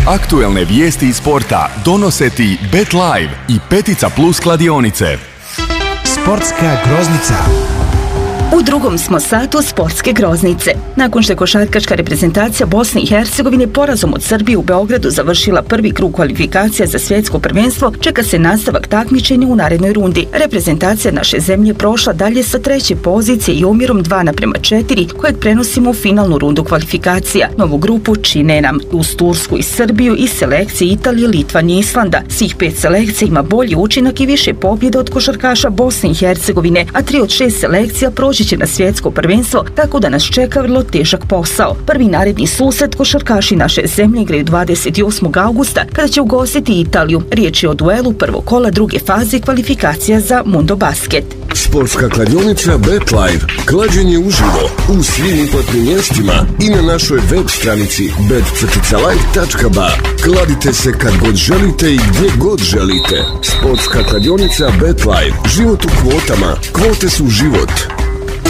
Aktuelne vijesti iz sporta donose ti Bet Live i Petica Plus kladionice. Sportska groznica. U drugom smo satu sportske groznice. Nakon što je košarkaška reprezentacija Bosne i Hercegovine porazom od Srbije u Beogradu završila prvi krug kvalifikacija za svjetsko prvenstvo, čeka se nastavak takmičenja u narednoj rundi. Reprezentacija naše zemlje prošla dalje sa treće pozicije i omjerom 2:4, kojeg prenosimo u finalnu rundu kvalifikacija. Novu grupu čine nam uz Tursku i Srbiju i selekcije Italije, Litvanije i Islanda. Svih 5 selekcija ima bolji učinak i više pobjeda od košarkaša Bosne i Hercegovine, a 3 od 6 selekcija proći će na svjetsko prvenstvo, tako da nas čeka vrlo težak posao. Prvi naredni susret košarkaši naše zemlje igraju 28. augusta, kada će ugostiti Italiju. Riječ je o duelu prvog kola druge faze kvalifikacija za Mundo Basket. Sportska kladionica Bet Live. Klađenje uživo u svim uplatnim mjestima i na našoj web stranici bet-live.ba. Kladite se kad god želite i gdje god želite. Sportska kladionica Bet Live. Život u kvotama. Kvote su život.